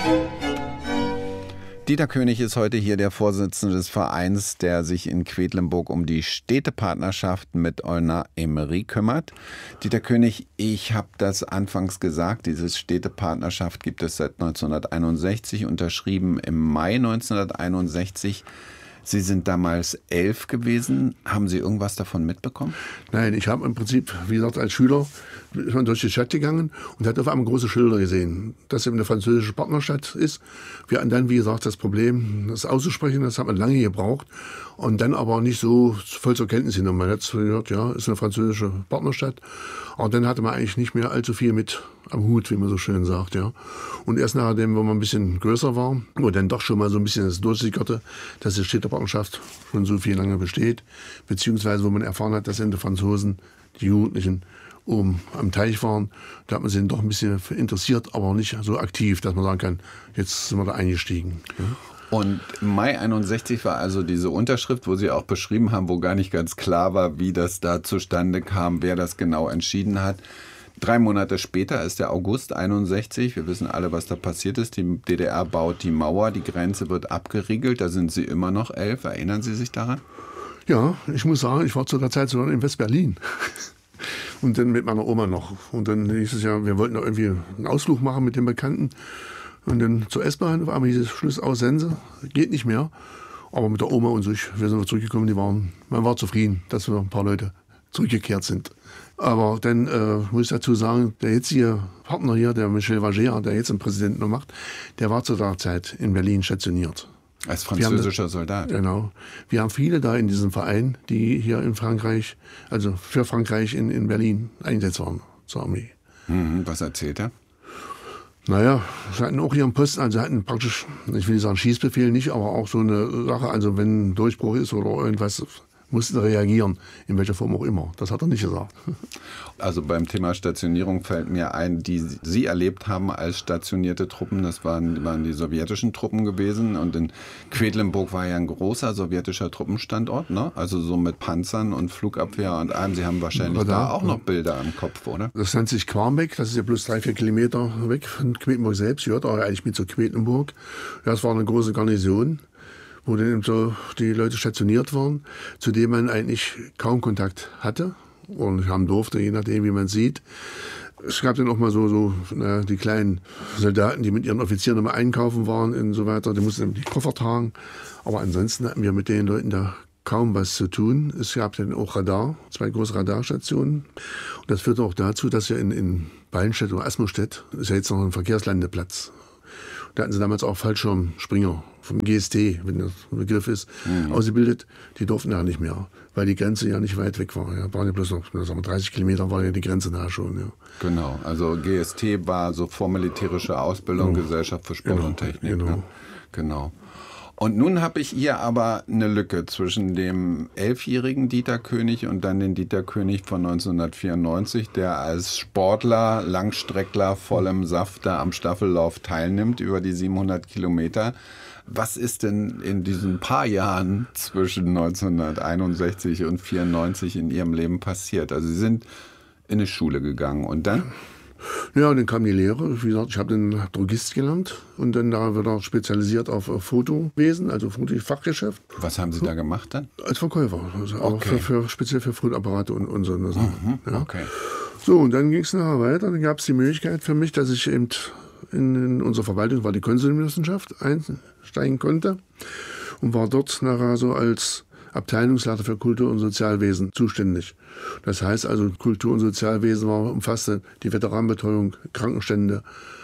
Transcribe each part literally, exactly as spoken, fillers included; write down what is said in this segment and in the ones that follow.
Dieter König ist heute hier der Vorsitzende des Vereins, der sich in Quedlinburg um die Städtepartnerschaft mit Euna-Emery kümmert. Dieter König, ich habe das anfangs gesagt, diese Städtepartnerschaft gibt es seit neunzehnhunderteinundsechzig, unterschrieben im Mai neunzehnhunderteinundsechzig. Sie sind damals elf gewesen. Haben Sie irgendwas davon mitbekommen? Nein, ich habe im Prinzip, wie gesagt, als Schüler ist man durch die Stadt gegangen und hat auf einmal große Schilder gesehen, dass eben eine französische Partnerstadt ist. Wir hatten dann, wie gesagt, das Problem, das auszusprechen, das hat man lange gebraucht und dann aber nicht so voll zur Kenntnis genommen. Man hat gehört, ja, ist eine französische Partnerstadt. Aber dann hatte man eigentlich nicht mehr allzu viel mit am Hut, wie man so schön sagt, ja. Und erst nachdem, wo man ein bisschen größer war, wo dann doch schon mal so ein bisschen das durchsickerte, dass die Städtepartnerschaft schon so viel lange besteht, beziehungsweise wo man erfahren hat, dass die Franzosen, die Jugendlichen, oben am Teich waren, da hat man sich dann doch ein bisschen interessiert, aber nicht so aktiv, dass man sagen kann, jetzt sind wir da eingestiegen. Ja. Und im Mai einundsechzig war also diese Unterschrift, wo Sie auch beschrieben haben, wo gar nicht ganz klar war, wie das da zustande kam, wer das genau entschieden hat. Drei Monate später ist der August einundsechzig. Wir wissen alle, was da passiert ist. Die D D R baut die Mauer, die Grenze wird abgeriegelt. Da sind Sie immer noch elf. Erinnern Sie sich daran? Ja, ich muss sagen, ich war zu der Zeit sogar in West-Berlin. Und dann mit meiner Oma noch. Und dann hieß es ja, wir wollten da irgendwie einen Ausflug machen mit den Bekannten. Und dann zur S-Bahn, auf einmal hieß es Schluss aus Sense, geht nicht mehr. Aber mit der Oma und sich, wir sind noch zurückgekommen, die waren, man war zufrieden, dass wir ein paar Leute zurückgekehrt sind. Aber dann äh, muss ich dazu sagen, der jetzige Partner hier, der Michel Vager, der jetzt den Präsidenten noch macht, der war zu der Zeit in Berlin stationiert. Als französischer das, Soldat. Genau. Wir haben viele da in diesem Verein, die hier in Frankreich, also für Frankreich in, in Berlin eingesetzt waren zur Armee. Mhm, was erzählt er? Naja, sie hatten auch ihren Posten, also sie hatten praktisch, ich will nicht sagen Schießbefehl nicht, aber auch so eine Sache, also wenn ein Durchbruch ist oder irgendwas, mussten reagieren, in welcher Form auch immer. Das hat er nicht gesagt. Also beim Thema Stationierung fällt mir ein, die Sie erlebt haben als stationierte Truppen, das waren, waren die sowjetischen Truppen gewesen. Und in Quedlinburg war ja ein großer sowjetischer Truppenstandort, ne? Also so mit Panzern und Flugabwehr und allem. Sie haben wahrscheinlich ja, da, da auch ja. noch Bilder im Kopf, oder? Das nennt sich Quarmbeck, das ist ja bloß drei, vier Kilometer weg von Quedlinburg selbst. Ja, da eigentlich mit zu Quedlinburg. Ja, das war eine große Garnison, wo dann eben so die Leute stationiert waren, zu denen man eigentlich kaum Kontakt hatte und haben durfte, je nachdem, wie man sieht. Es gab dann auch mal so, so na, die kleinen Soldaten, die mit ihren Offizieren immer einkaufen waren und so weiter, die mussten die Koffer tragen. Aber ansonsten hatten wir mit den Leuten da kaum was zu tun. Es gab dann auch Radar, zwei große Radarstationen. Und das führte auch dazu, dass wir in, in Ballenstedt oder Asmostedt, ist ja jetzt noch ein Verkehrslandeplatz, da hatten sie damals auch Fallschirmspringer vom G S T, wenn das ein Begriff ist, mhm. ausgebildet. Die durften ja nicht mehr, weil die Grenze ja nicht weit weg war. Ja, waren ja bloß noch sagen wir, dreißig Kilometer war ja die Grenze da schon. Ja. Genau, also G S T war so vormilitärische Ausbildung, genau. Gesellschaft für Sport genau. und Technik. Genau. Ne? Genau. Und nun habe ich hier aber eine Lücke zwischen dem elfjährigen Dieter König und dann den Dieter König von neunzehnhundertvierundneunzig, der als Sportler, Langstreckler, voll im Saft da am Staffellauf teilnimmt über die siebenhundert Kilometer. Was ist denn in diesen paar Jahren zwischen neunzehnhunderteinundsechzig und vierundneunzig in Ihrem Leben passiert? Also Sie sind in eine Schule gegangen und dann? Ja, und dann kam die Lehre. Wie gesagt, ich habe den Drogist gelernt und dann da wieder spezialisiert auf Fotowesen, also Fotofachgeschäft. Was haben Sie da gemacht dann? Als Verkäufer, also auch okay. für, für, speziell für Fotoapparate und, und so eine Sachen. Mhm, ja. Okay. So, und dann ging es nachher weiter. Dann gab es die Möglichkeit für mich, dass ich eben in, in unsere Verwaltung, war die Konsumwissenschaft, einsteigen konnte und war dort nachher so als Abteilungsleiter für Kultur- und Sozialwesen zuständig. Das heißt also, Kultur- und Sozialwesen war, umfasste die Veteranenbetreuung, Krankenstände,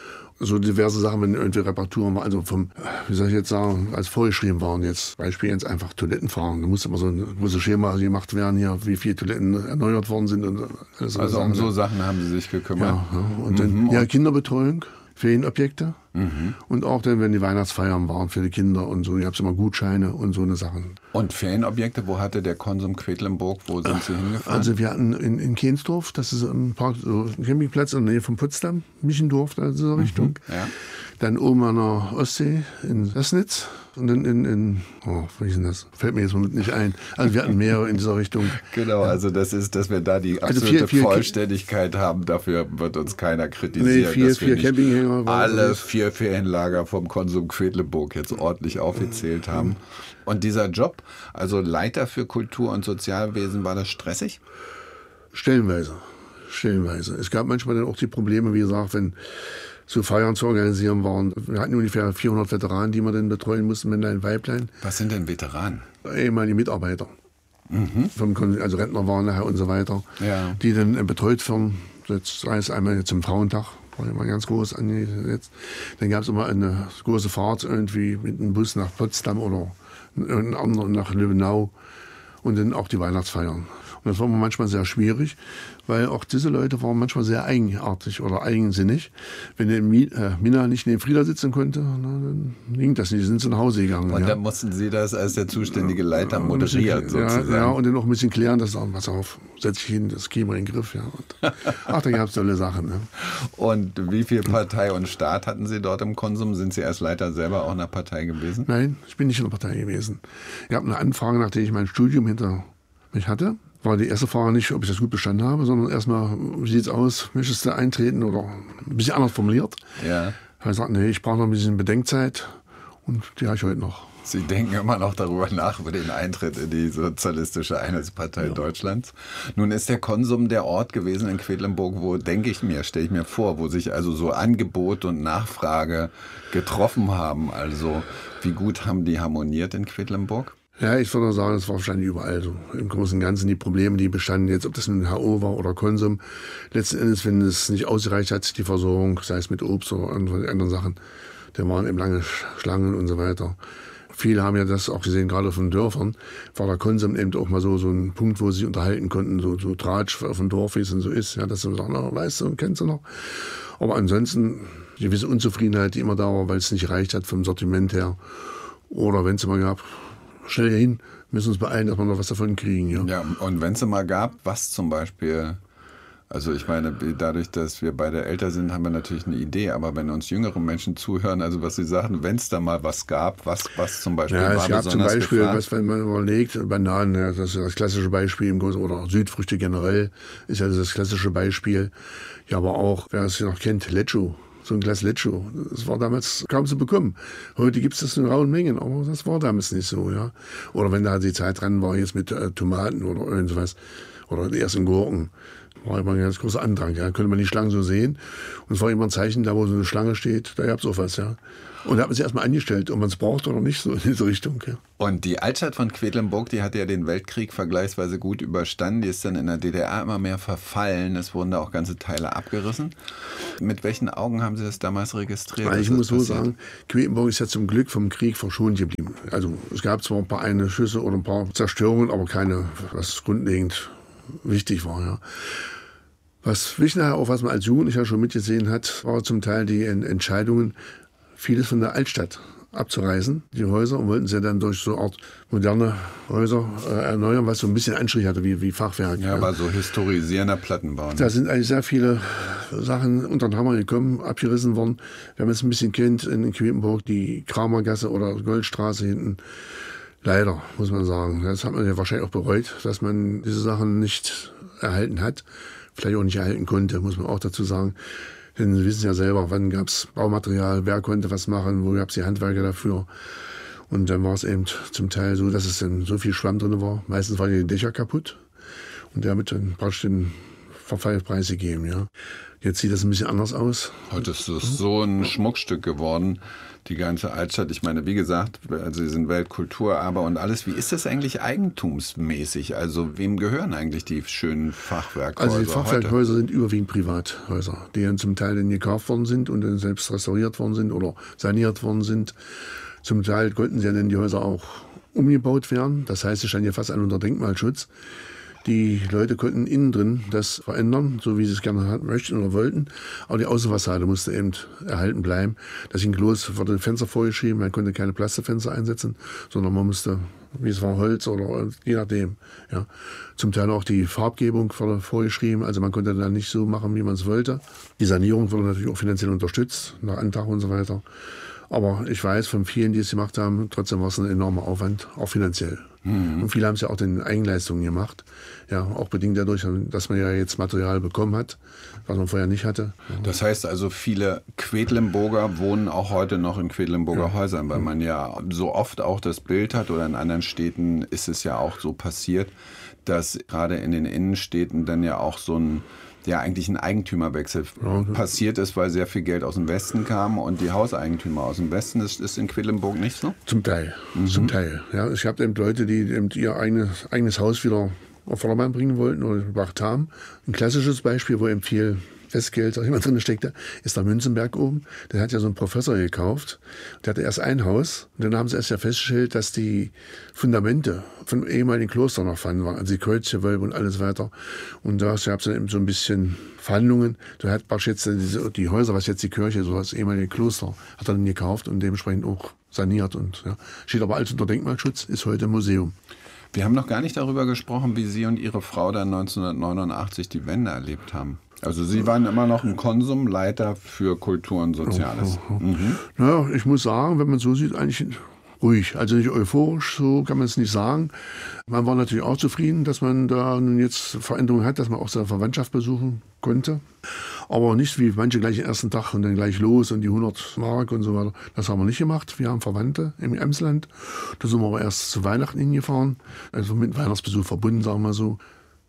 so diverse Sachen, wenn irgendwie Reparaturen waren, also vom, wie soll ich jetzt sagen, als vorgeschrieben waren jetzt, Beispiel jetzt einfach Toiletten fahren. Da musste immer so ein großes Schema gemacht werden hier, wie viele Toiletten erneuert worden sind. Und alles also Sachen. um so Sachen haben Sie sich gekümmert? Ja, ja. Und dann mhm. ja, Kinderbetreuung, Ferienobjekte mhm. und auch dann, wenn die Weihnachtsfeiern waren für die Kinder und so, gab es immer Gutscheine und so eine Sachen. Und Ferienobjekte, wo hatte der Konsum Quedlinburg, wo sind Sie hingefahren? Also wir hatten in, in Kehnsdorf, das ist ein Park, so ein Campingplatz in der Nähe von Potsdam, Michendorf, da in dieser Richtung. Mhm. Ja. Dann oben an der Ostsee in Sassnitz, Und in, in, in oh, wie ist denn das? Fällt mir jetzt nicht ein. Also wir hatten mehrere in dieser Richtung. Genau, also das ist, dass wir da die absolute also vier, vier Vollständigkeit haben, dafür wird uns keiner kritisieren. Nee, vier, dass vier wir Campinghänger alle vier Ferienlager vom Konsum Quedlinburg jetzt ordentlich aufgezählt haben. Und dieser Job, also Leiter für Kultur- und Sozialwesen, war das stressig? Stellenweise. Stellenweise. Es gab manchmal dann auch die Probleme, wie gesagt, wenn so Feiern zu organisieren waren. Wir hatten ungefähr vierhundert Veteranen, die wir dann betreuen mussten, Männlein, Weiblein. Was sind denn Veteranen? Ehemalige Mitarbeiter. Mhm. Vom, also Rentner waren nachher und so weiter. Ja. Die dann äh, betreut werden. Jetzt sei es einmal zum Frauentag, war immer ganz groß angesetzt. Dann gab es immer eine große Fahrt irgendwie mit einem Bus nach Potsdam oder einen anderen nach Löwenau. Und dann auch die Weihnachtsfeiern. Und das war manchmal sehr schwierig, weil auch diese Leute waren manchmal sehr eigenartig oder eigensinnig. Wenn der Mina nicht neben Frieda sitzen konnte, dann ging das nicht, sind sie nach Hause gegangen. Und ja. dann mussten Sie das als der zuständige Leiter ja, moderieren, bisschen, sozusagen. Ja, ja, und dann auch ein bisschen klären, dass sagen, pass auf, setz dich hin, das kriegen wir in den Griff. Ja. Und, ach, da gab es tolle Sachen. Ja. Und wie viel Partei und Staat hatten Sie dort im Konsum? Sind Sie als Leiter selber auch in der Partei gewesen? Nein, ich bin nicht in der Partei gewesen. Ich habe eine Anfrage, nachdem ich mein Studium hinter mich hatte. War die erste Frage nicht, ob ich das gut bestanden habe, sondern erstmal, wie sieht es aus, möchtest du eintreten oder ein bisschen anders formuliert. Ja. Da habe ich gesagt, nee, ich brauche noch ein bisschen Bedenkzeit und die habe ich heute noch. Sie denken immer noch darüber nach, über den Eintritt in die Sozialistische Einheitspartei ja. Deutschlands. Nun ist der Konsum der Ort gewesen in Quedlinburg, wo, denke ich mir, stelle ich mir vor, wo sich also so Angebot und Nachfrage getroffen haben. Also wie gut haben die harmoniert in Quedlinburg? Ja, ich würde sagen, es war wahrscheinlich überall so. Im Großen und Ganzen die Probleme, die bestanden jetzt, ob das nun H O war oder Konsum. Letzten Endes, wenn es nicht ausgereicht hat, die Versorgung, sei es mit Obst oder anderen Sachen, da waren eben lange Schlangen und so weiter. Viele haben ja das auch gesehen, gerade von Dörfern, war der Konsum eben auch mal so, so ein Punkt, wo sie sich unterhalten konnten, so, so Tratsch auf dem Dorf, wie es denn so ist, ja, dass sie sagen, na, weißt du, kennst du noch? Aber ansonsten, eine gewisse Unzufriedenheit, die immer da war, weil es nicht reicht hat vom Sortiment her. Oder wenn es mal gab, schnell hin, müssen uns beeilen, dass wir noch was davon kriegen. Ja, ja, und wenn es mal gab, was zum Beispiel, also ich meine, dadurch, dass wir beide älter sind, haben wir natürlich eine Idee, aber wenn uns jüngere Menschen zuhören, also was sie sagen, wenn es da mal was gab, was, was zum Beispiel ja, war es gab zum Beispiel, gefragt? was, wenn man überlegt, Bananen, ja, das ist das klassische Beispiel, im Großen, oder Südfrüchte generell, ist ja das klassische Beispiel. Ja, aber auch, wer es noch kennt, Lecco. So ein Glas Lecco. Das war damals kaum zu bekommen. Heute gibt es das in rauen Mengen, aber das war damals nicht so. Ja. Oder wenn da die Zeit dran war, jetzt mit äh, Tomaten oder irgendwas, oder die ersten Gurken, war immer ein ganz großer Andrang. Ja. Könnte man die Schlangen so sehen. Und es war immer ein Zeichen, da wo so eine Schlange steht, da gab es auch was. Ja. Und da hat man sich erstmal angestellt, ob man es braucht oder nicht, so in diese Richtung. Ja. Und die Altstadt von Quedlinburg, die hat ja den Weltkrieg vergleichsweise gut überstanden. Die ist dann in der D D R immer mehr verfallen. Es wurden da auch ganze Teile abgerissen. Mit welchen Augen haben Sie das damals registriert? Ich muss so sagen, Quedlinburg ist ja zum Glück vom Krieg verschont geblieben. Also es gab zwar ein paar eine Schüsse oder ein paar Zerstörungen, aber keine, was grundlegend wichtig war. Ja. Was wichtig auch, was man als Jugendlicher schon mitgesehen hat, war zum Teil die Entscheidungen, vieles von der Altstadt abzureißen, die Häuser, und wollten sie dann durch so eine Art moderne Häuser äh, erneuern, was so ein bisschen Anstrich hatte, wie, wie Fachwerk. Ja, ja, aber so historisierender Plattenbau. Ne? Da sind eigentlich sehr viele Sachen unter den Hammer gekommen, abgerissen worden. Wenn man es ein bisschen kennt, in Quedlinburg, die Kramergasse oder Goldstraße hinten, leider, muss man sagen. Das hat man ja wahrscheinlich auch bereut, dass man diese Sachen nicht erhalten hat, vielleicht auch nicht erhalten konnte, muss man auch dazu sagen. Denn Sie wissen ja selber, wann gab es Baumaterial, wer konnte was machen, wo gab es die Handwerker dafür. Und dann war es eben zum Teil so, dass es dann so viel Schwamm drin war. Meistens waren die Dächer kaputt und damit dann praktisch den Verfallpreis gegeben. Ja. Jetzt sieht das ein bisschen anders aus. Heute ist es so ein Schmuckstück geworden, die ganze Altstadt. Ich meine, wie gesagt, also sie sind Weltkulturerbe und alles. Wie ist das eigentlich eigentumsmäßig? Also wem gehören eigentlich die schönen Fachwerkhäuser? Also die Fachwerkhäuser heute? Sind überwiegend Privathäuser, die dann zum Teil dann gekauft worden sind und dann selbst restauriert worden sind oder saniert worden sind. Zum Teil konnten sie dann die Häuser auch umgebaut werden. Das heißt, sie standen ja fast alle unter Denkmalschutz. Die Leute konnten innen drin das verändern, so wie sie es gerne möchten oder wollten. Aber die Außenfassade musste eben erhalten bleiben. Das ging los, wurde ein Fenster vorgeschrieben. Man konnte keine Plastikfenster einsetzen, sondern man musste, wie es war, Holz oder je nachdem. Ja. Zum Teil auch die Farbgebung wurde vorgeschrieben. Also man konnte dann nicht so machen, wie man es wollte. Die Sanierung wurde natürlich auch finanziell unterstützt, nach Antrag und so weiter. Aber ich weiß von vielen, die es gemacht haben, trotzdem war es ein enormer Aufwand, auch finanziell. Mhm. Und viele haben es ja auch in Eigenleistungen gemacht. Ja, auch bedingt dadurch, dass man ja jetzt Material bekommen hat, was man vorher nicht hatte. Das heißt also, viele Quedlinburger wohnen auch heute noch in Quedlinburger ja. Häusern, weil man ja so oft auch das Bild hat, oder in anderen Städten ist es ja auch so passiert, dass gerade in den Innenstädten dann ja auch so ein ja eigentlich ein Eigentümerwechsel ja. passiert ist, weil sehr viel Geld aus dem Westen kam und die Hauseigentümer aus dem Westen. Das ist in Quedlinburg nicht so? Zum Teil, mhm. zum Teil. Ja, ich habe eben Leute, die eben ihr eigenes, eigenes Haus wieder auf Vordermann bringen wollten oder gebracht haben. Ein klassisches Beispiel, wo eben viel Festgeld, sag ich mal, drin steckte, ist der Münzenberg oben. Der hat ja so einen Professor gekauft. Der hatte erst ein Haus und dann haben sie erst ja festgestellt, dass die Fundamente von ehemaligen Kloster noch vorhanden waren, also die Kreuzgewölbe und alles weiter. Und da gab es dann eben so ein bisschen Verhandlungen. Da hat praktisch jetzt diese, die Häuser, was jetzt die Kirche, so das ehemalige Kloster, hat er dann gekauft und dementsprechend auch saniert. Und ja, steht aber alles unter Denkmalschutz, ist heute ein Museum. Wir haben noch gar nicht darüber gesprochen, wie Sie und Ihre Frau dann neunzehnhundertneunundachtzig die Wende erlebt haben. Also Sie waren immer noch ein Konsumleiter für Kultur und Soziales. Oh, oh, oh. Mhm. Ja, ich muss sagen, wenn man so sieht, eigentlich ruhig. Also nicht euphorisch, so kann man es nicht sagen. Man war natürlich auch zufrieden, dass man da nun jetzt Veränderungen hat, dass man auch seine Verwandtschaft besuchen konnte. Aber nicht wie manche gleich den ersten Tag und dann gleich los und die hundert Mark und so weiter. Das haben wir nicht gemacht. Wir haben Verwandte im Emsland. Da sind wir aber erst zu Weihnachten hingefahren. Also mit Weihnachtsbesuch verbunden, sagen wir so.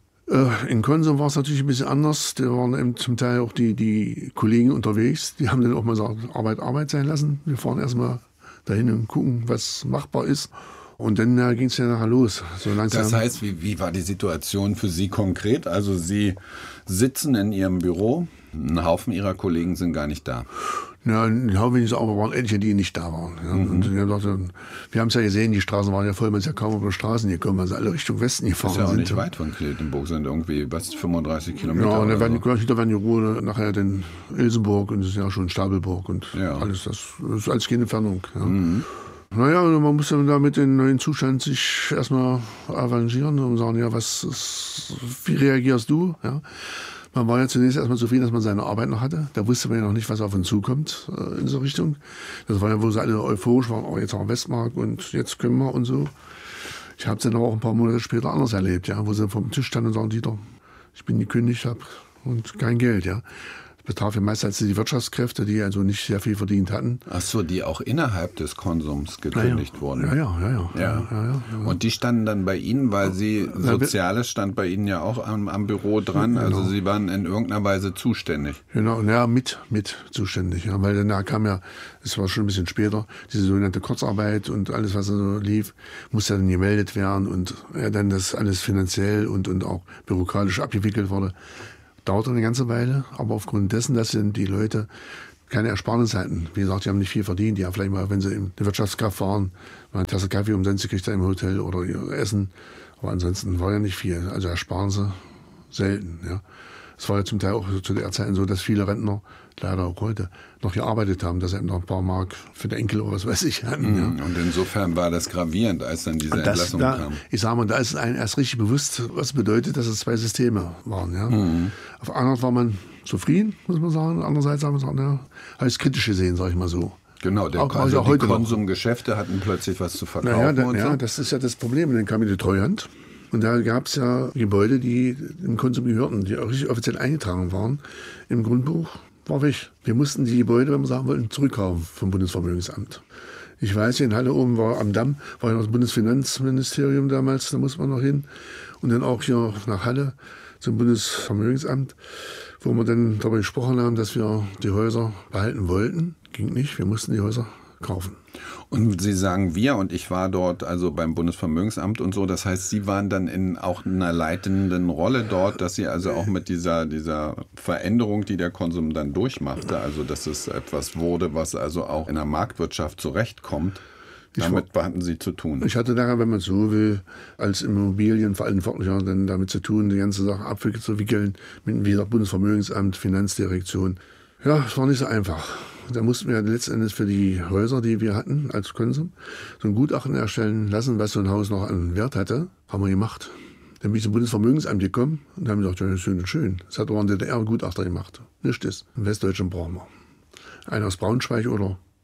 In Konsum war es natürlich ein bisschen anders. Da waren eben zum Teil auch die, die Kollegen unterwegs. Die haben dann auch mal gesagt, Arbeit, Arbeit sein lassen. Wir fahren erstmal dahin und gucken, was machbar ist. Und dann äh, ging es ja nachher los. So langsam. Das heißt, wie, wie war die Situation für Sie konkret? Also Sie sitzen in Ihrem Büro, ein Haufen Ihrer Kollegen sind gar nicht da. Ja, ein Haufen nicht, aber waren etliche, die nicht da waren. Ja. Mhm. Und wir, dachte, wir haben es ja gesehen, die Straßen waren ja voll, man ist ja kaum über die Straßen gekommen, also alle Richtung Westen gefahren sind. Das ist ja auch sind. nicht weit von Quedlinburg, sind irgendwie, was, fünfunddreißig Kilometer? Ja, und dann werden, so. die, da werden die Ruhe nachher den Ilsenburg und das ist ja schon Stabelburg und ja. alles, das, das ist alles keine Entfernung. Ja. Mhm. Naja, man muss dann da mit dem neuen Zustand sich erstmal arrangieren und sagen, ja, was ist, wie reagierst du? Ja. Man war ja zunächst erstmal zufrieden, dass man seine Arbeit noch hatte. Da wusste man ja noch nicht, was auf uns zukommt äh, in so Richtung. Das war ja, wo sie alle euphorisch waren, oh, jetzt auch Westmark und jetzt können wir und so. Ich habe es dann aber auch ein paar Monate später anders erlebt, ja, wo sie vom Tisch standen und sagen, Dieter, ich bin gekündigt, habe und kein Geld, ja. Das betraf ja meistens die Wirtschaftskräfte, die also nicht sehr viel verdient hatten. Ach so, die auch innerhalb des Konsums gekündigt ja, ja. wurden. Ja ja ja, ja, ja. ja, ja, ja. Und die standen dann bei Ihnen, weil Sie, Soziales stand bei Ihnen ja auch am, am Büro dran, genau. Also Sie waren in irgendeiner Weise zuständig. Genau, ja, mit, mit zuständig, ja, weil danach kam ja, es war schon ein bisschen später, diese sogenannte Kurzarbeit und alles, was so lief, musste dann gemeldet werden und ja, dann das alles finanziell und, und auch bürokratisch abgewickelt wurde. Dauerte eine ganze Weile, aber aufgrund dessen, dass die Leute keine Ersparnis hatten. Wie gesagt, die haben nicht viel verdient. Die haben vielleicht mal, wenn sie in der Wirtschaftskraft waren, mal eine Tasse Kaffee umsonst gekriegt im Hotel oder ihr Essen. Aber ansonsten war ja nicht viel. Also ersparen sie selten. Ja. Es war ja zum Teil auch zu der Zeit so, dass viele Rentner, leider auch heute, noch gearbeitet haben, dass sie noch ein paar Mark für den Enkel oder was weiß ich hatten. Mhm. Ja. Und insofern war das gravierend, als dann diese das, Entlassung da, kam. Ich sage mal, da ist einem erst richtig bewusst, was bedeutet, dass es zwei Systeme waren. Ja. Mhm. Auf einer Art war man zufrieden, muss man sagen. Andererseits haben wir gesagt, ja, habe ich es kritisch gesehen, sage ich mal so. Genau, der, auch, also auch die heute Konsumgeschäfte hatten plötzlich was zu verkaufen. Naja, da, und ja, so. das ist ja das Problem. Und dann kam die Treuhand. Und da gab es ja Gebäude, die dem Konsum gehörten, die auch richtig offiziell eingetragen waren im Grundbuch. War weg. Wir mussten die Gebäude, wenn wir sagen wollten, zurückkaufen vom Bundesvermögensamt. Ich weiß, hier in Halle oben war am Damm, war ja noch das Bundesfinanzministerium damals, da muss man noch hin. Und dann auch hier nach Halle zum Bundesvermögensamt, wo wir dann darüber gesprochen haben, dass wir die Häuser behalten wollten. Ging nicht, wir mussten die Häuser kaufen. Und Sie sagen wir, und ich war dort also beim Bundesvermögensamt und so, das heißt, Sie waren dann in auch einer leitenden Rolle dort, dass Sie also auch mit dieser, dieser Veränderung, die der Konsum dann durchmachte, also dass es etwas wurde, was also auch in der Marktwirtschaft zurechtkommt, damit war, hatten Sie zu tun. Ich hatte daran, wenn man so will, als Immobilienverantwortlicher dann damit zu tun, die ganze Sache abzuwickeln, mit wie gesagt, Bundesvermögensamt, Finanzdirektion. Ja, es war nicht so einfach. Da mussten wir letztendlich für die Häuser, die wir hatten als Konsum, so ein Gutachten erstellen lassen, was so ein Haus noch an Wert hatte. Haben wir gemacht. Dann bin ich zum Bundesvermögensamt gekommen und haben gesagt, ja, das ist schön und schön. Das hat aber ein D D R-Gutachter gemacht. Nicht das. In Westdeutschland brauchen wir. Einer aus Braunschweig oder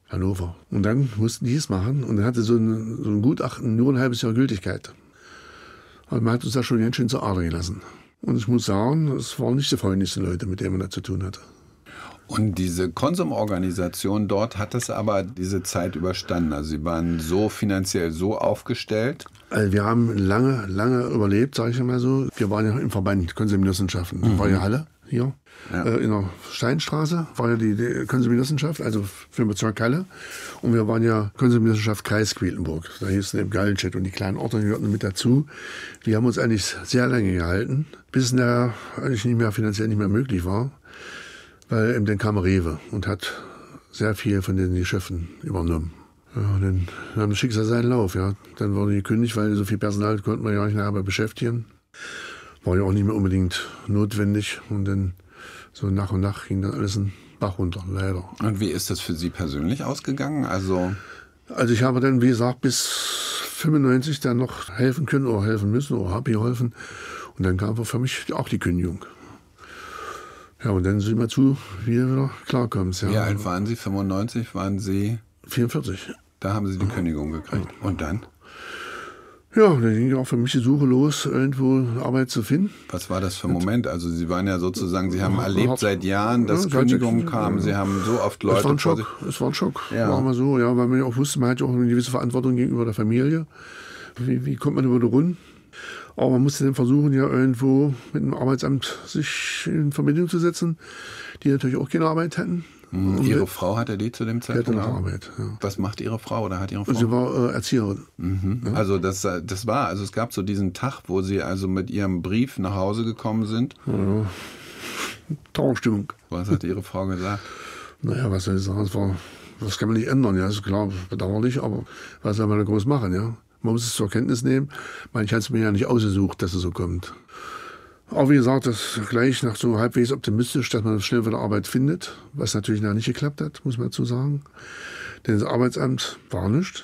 Hannover. Und dann mussten die es machen und dann hatte so ein, so ein Gutachten nur ein halbes Jahr Gültigkeit. Aber man hat uns da schon ganz schön zur Ader gelassen. Und ich muss sagen, es waren nicht die freundlichsten Leute, mit denen man da zu tun hatte. Und diese Konsumorganisation dort hat das aber diese Zeit überstanden. Also sie waren so finanziell so aufgestellt. Also wir haben lange, lange überlebt, sage ich mal so. Wir waren ja im Verband Konsumgenossenschaften. Da war ja Halle hier. Ja. Äh, in der Steinstraße war ja die, die Konsumgenossenschaft, also für den Bezirk Halle. Und wir waren ja Konsumgenossenschaft Kreis Quedlinburg. Da hieß es Gallenstedt und die kleinen Orte gehörten mit dazu. Die haben uns eigentlich sehr lange gehalten, bis es da eigentlich nicht mehr finanziell nicht mehr möglich war. Weil eben dann kam Rewe und hat sehr viel von den Geschäften übernommen. Ja, dann nahm das Schicksal seinen Lauf. Ja. Dann wurde gekündigt, weil so viel Personal konnten wir ja nicht mehr beschäftigen. War ja auch nicht mehr unbedingt notwendig. Und dann so nach und nach ging dann alles in den Bach runter, leider. Und wie ist das für Sie persönlich ausgegangen? Also, also ich habe dann, wie gesagt, bis fünfundneunzig dann noch helfen können oder helfen müssen oder habe geholfen. Und dann kam für mich auch die Kündigung. Ja, und dann sehen wir zu, wie du wieder klarkommst. Ja. Wie alt waren Sie? fünfundneunzig waren Sie? vierundvierzig. Da haben Sie die Kündigung gekriegt. Und dann? Ja, dann ging auch für mich die Suche los, irgendwo Arbeit zu finden. Was war das für ein Moment? Also Sie waren ja sozusagen, Sie haben erlebt seit Jahren, dass ja, Kündigungen kamen. Sie haben so oft Leute... Es war ein Schock, es war ein Schock. Ja. War mal so, ja, weil man ja auch wusste, man hat ja auch eine gewisse Verantwortung gegenüber der Familie. Wie, wie kommt man über die Runden? Aber man musste dann versuchen, ja irgendwo mit dem Arbeitsamt sich in Verbindung zu setzen, die natürlich auch keine Arbeit hatten. Mhm. Ihre Frau hatte die zu dem Zeitpunkt? Die hatte noch Arbeit, ja. Was macht Ihre Frau oder hat Ihre Frau? Sie war äh, Erzieherin. Mhm. Ja. Also das, das war, also es gab so diesen Tag, wo Sie also mit Ihrem Brief nach Hause gekommen sind. Ja. Trauerstimmung. Was hat Ihre Frau gesagt? Naja, was soll ich sagen, das, war, das kann man nicht ändern, ja, ist klar, bedauerlich, aber was soll man da groß machen, ja. Man muss es zur Kenntnis nehmen. Ich hatte es mir ja nicht ausgesucht, dass es so kommt. Aber wie gesagt, das gleich nach so halbwegs optimistisch, dass man schnell wieder Arbeit findet, was natürlich noch nicht geklappt hat, muss man dazu sagen. Denn das Arbeitsamt war nichts.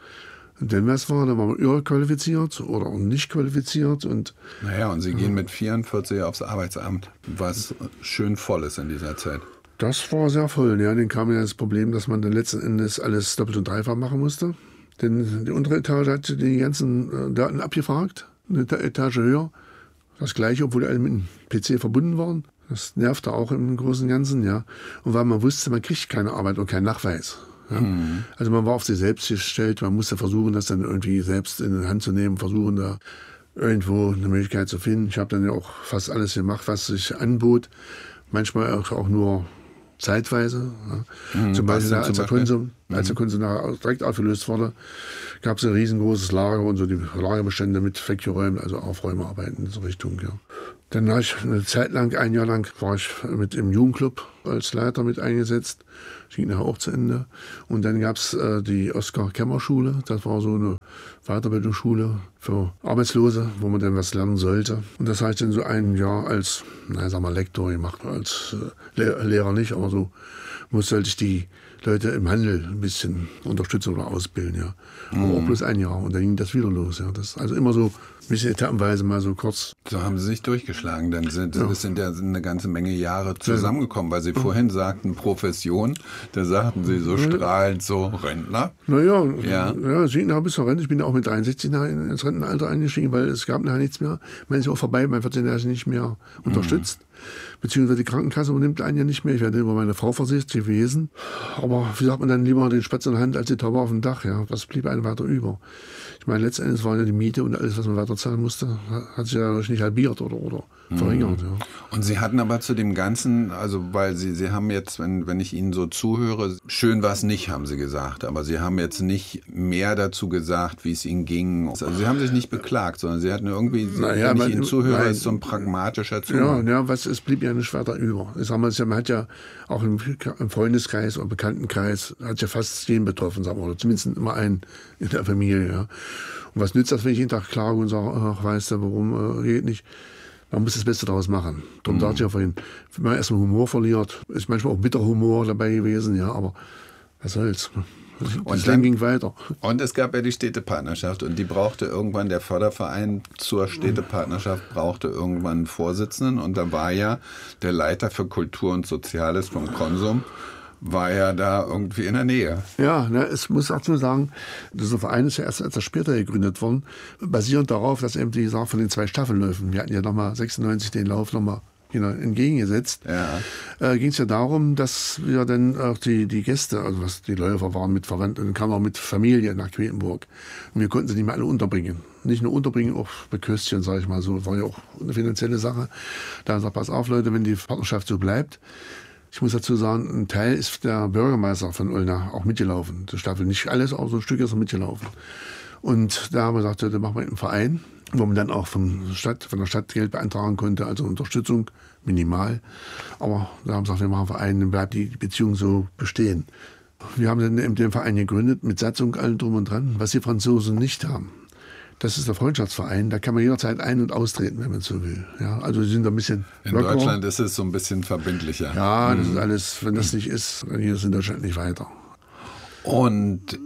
Und wenn was war, dann war man überqualifiziert oder auch nicht qualifiziert. Und, naja, und Sie gehen mit vierundvierzig aufs Arbeitsamt, was schön voll ist in dieser Zeit. Das war sehr voll. Ja. Dann kam ja das Problem, dass man dann letzten Endes alles doppelt und dreifach machen musste. Denn die untere Etage hat die ganzen Daten abgefragt, eine Etage höher. Das Gleiche, obwohl alle mit dem P C verbunden waren. Das nervte auch im Großen und Ganzen, ja. Und weil man wusste, man kriegt keine Arbeit und keinen Nachweis. Ja. Mhm. Also man war auf sich selbst gestellt, man musste versuchen, das dann irgendwie selbst in die Hand zu nehmen, versuchen da irgendwo eine Möglichkeit zu finden. Ich habe dann ja auch fast alles gemacht, was sich anbot. Manchmal auch, auch nur zeitweise. Ja. Mhm, zum Beispiel, als, zum der Konsum, mhm. als der Konsum direkt aufgelöst wurde, gab es ein riesengroßes Lager und so die Lagerbestände mit weggeräumt, also Aufräumarbeiten in so Richtung. Ja. Dann war ich eine Zeit lang, ein Jahr lang, war ich mit im Jugendclub als Leiter mit eingesetzt. Das ging nachher auch zu Ende. Und dann gab es äh, die Oskar-Kemmer-Schule. Das war so eine Weiterbildungsschule für Arbeitslose, wo man dann was lernen sollte. Und das habe ich dann so ein Jahr als, na, sag mal, Lektor gemacht. Als äh, Le- Lehrer nicht, aber so musste ich die Leute im Handel ein bisschen unterstützen oder ausbilden. Ja. Aber mhm. auch bloß ein Jahr. Und dann ging das wieder los. Ja. Das, also immer so ein bisschen etappenweise mal so kurz. So haben Sie sich durchgeschlagen. Dann sind, ja. Es sind ja eine ganze Menge Jahre zusammengekommen, weil Sie ja. vorhin sagten Profession. Da sagten Sie so strahlend so Rentner. Naja, ja, ja, ich bin bis zur Rente. Ich bin auch mit dreiundsechzig ins Rentenalter eingestiegen, weil es gab nachher nichts mehr. Man ist ja auch vorbei, man wird ja nicht mehr unterstützt. Mhm. Beziehungsweise die Krankenkasse übernimmt einen ja nicht mehr. Ich werde über meine Frau versichert gewesen. Aber wie sagt man dann lieber den Spatz in der Hand als die Taube auf dem Dach? Ja? Was blieb einem weiter über? Ich meine, letztendlich war ja die Miete und alles, was man weiter zahlen musste, hat sich ja nicht halbiert oder, oder verringert. Ja. Und Sie hatten aber zu dem Ganzen, also weil Sie, Sie haben jetzt, wenn, wenn ich Ihnen so zuhöre, schön war es nicht, haben Sie gesagt, aber Sie haben jetzt nicht mehr dazu gesagt, wie es Ihnen ging. Also Sie haben sich nicht beklagt, sondern Sie hatten irgendwie, naja, wenn ich man, Ihnen zuhöre, nein, ist so ein pragmatischer Zugang. Ja, ja, was, es blieb ja nicht weiter über. Ich sag mal, man hat ja auch im, im Freundeskreis oder Bekanntenkreis, hat ja fast jeden betroffen, sagen wir, oder zumindest immer einen in der Familie. Ja. Und was nützt das, wenn ich jeden Tag klage und sage, ach, weißt du, warum, äh, geht nicht? Man muss das Beste daraus machen. Darum mhm. dachte ich ja vorhin, wenn man erstmal Humor verliert, ist manchmal auch bitter Humor dabei gewesen, ja, aber was soll's. Und dann ging weiter. Und es gab ja die Städtepartnerschaft und die brauchte irgendwann, der Förderverein zur Städtepartnerschaft brauchte irgendwann einen Vorsitzenden und da war ja der Leiter für Kultur und Soziales vom Konsum, war ja da irgendwie in der Nähe. Ja, ne, es muss auch so sagen, dieser Verein ist ja erst etwas später gegründet worden, basierend darauf, dass eben die Sache von den zwei Staffelläufen, wir hatten ja nochmal sechsundneunzig den Lauf nochmal genau, entgegengesetzt, ja. äh, ging es ja darum, dass wir dann auch die, die Gäste, also was die Läufer waren mit Verwandten, kamen auch mit Familie nach Quedlinburg. Und wir konnten sie nicht mehr alle unterbringen. Nicht nur unterbringen, auch beköstigen, sage ich mal so. Das war ja auch eine finanzielle Sache. Da haben wir gesagt, pass auf Leute, wenn die Partnerschaft so bleibt. Ich muss dazu sagen, ein Teil ist der Bürgermeister von Olna auch mitgelaufen. Die Staffel nicht alles, aber so ein Stück ist er mitgelaufen. Und da haben wir gesagt, da machen wir einen Verein, wo man dann auch von, Stadt, von der Stadt Geld beantragen konnte, also Unterstützung, minimal. Aber da haben wir gesagt, wir machen einen Verein, dann bleibt die Beziehung so bestehen. Wir haben dann eben den Verein gegründet, mit Satzung, allem drum und dran, was die Franzosen nicht haben. Das ist der Freundschaftsverein, da kann man jederzeit ein- und austreten, wenn man so will. Ja, also sie sind ein bisschen In lockerer. Deutschland ist es so ein bisschen verbindlicher. Ja, das ist alles, wenn das nicht ist, dann geht es in Deutschland nicht weiter. Und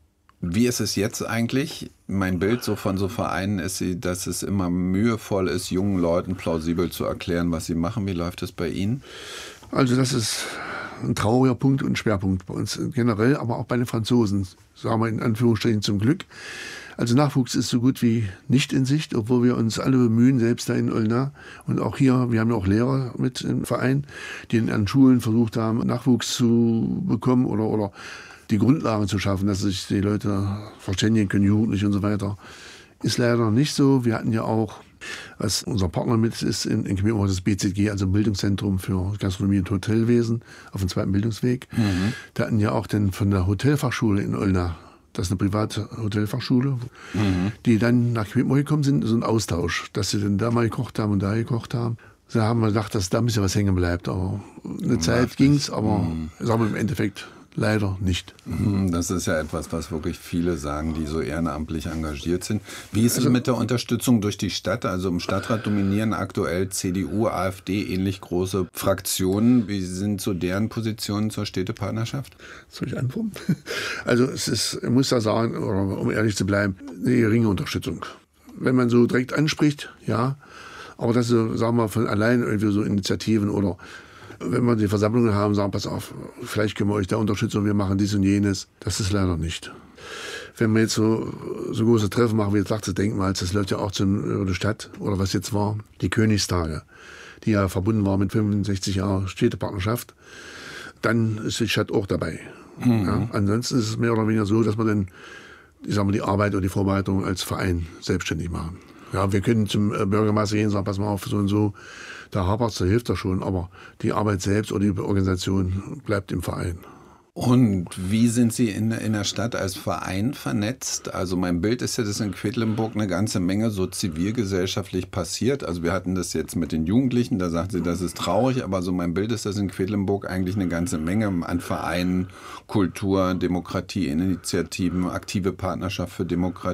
wie ist es jetzt eigentlich? Mein Bild so von so Vereinen ist, dass es immer mühevoll ist, jungen Leuten plausibel zu erklären, was sie machen. Wie läuft es bei Ihnen? Also das ist ein trauriger Punkt und ein Schwerpunkt bei uns generell, aber auch bei den Franzosen, sagen wir in Anführungsstrichen zum Glück. Also Nachwuchs ist so gut wie nicht in Sicht, obwohl wir uns alle bemühen, selbst da in Olna. Und auch hier, wir haben ja auch Lehrer mit im Verein, die an Schulen versucht haben, Nachwuchs zu bekommen oder, oder die Grundlagen zu schaffen, dass sich die Leute verständigen können, jugendlich und so weiter. Ist leider nicht so. Wir hatten ja auch, was unser Partner mit ist, in, in Quedlinburg das B Z G, also Bildungszentrum für Gastronomie und Hotelwesen auf dem zweiten Bildungsweg. Mhm. Da hatten ja auch dann von der Hotelfachschule in Olna, das ist eine private Hotelfachschule, mhm. die dann nach Quedlinburg gekommen sind, so ein Austausch, dass sie dann da mal gekocht haben und da gekocht haben. Da haben wir gedacht, dass da ein bisschen was hängen bleibt. Aber eine Zeit ging es, aber mhm. sagen wir im Endeffekt leider nicht. Das ist ja etwas, was wirklich viele sagen, die so ehrenamtlich engagiert sind. Wie ist es mit der Unterstützung durch die Stadt? Also im Stadtrat dominieren aktuell C D U, AfD, ähnlich große Fraktionen. Wie sind so deren Positionen zur Städtepartnerschaft? Soll ich antworten? Also es ist, ich muss da sagen, oder um ehrlich zu bleiben, eine geringe Unterstützung. Wenn man so direkt anspricht, ja, aber das ist, sagen wir, von allein irgendwie so Initiativen oder wenn wir die Versammlungen haben, sagen, pass auf, vielleicht können wir euch da unterstützen, wir machen dies und jenes. Das ist leider nicht. Wenn wir jetzt so, so große Treffen machen, wie jetzt sagt das Denkmals, das läuft ja auch zur Stadt, oder was jetzt war, die Königstage, die ja verbunden war mit fünfundsechzig Jahren Städtepartnerschaft, dann ist die Stadt auch dabei. Mhm. Ja, ansonsten ist es mehr oder weniger so, dass wir dann, ich sag mal, die Arbeit oder die Vorbereitung als Verein selbstständig machen. Ja, wir können zum Bürgermeister gehen und sagen, pass mal auf, so und so, da hapert es, da hilft er schon, aber die Arbeit selbst oder die Organisation bleibt im Verein. Und wie sind Sie in, in der Stadt als Verein vernetzt? Also mein Bild ist ja, dass in Quedlinburg eine ganze Menge so zivilgesellschaftlich passiert. Also wir hatten das jetzt mit den Jugendlichen, da sagt sie, das ist traurig, aber so mein Bild ist, dass in Quedlinburg eigentlich eine ganze Menge an Vereinen, Kultur, Demokratie, Initiativen, aktive Partnerschaft für Demokratie,